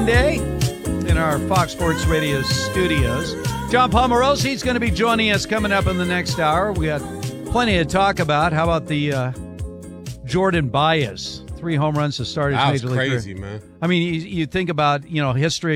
Day in our Fox Sports Radio studios. John Palmarosi is going to be joining us coming up in the next hour. We got plenty to talk about. How about the Jordan Baez? 3 home runs to start his That was major league crazy, career. man. I mean, you think about, history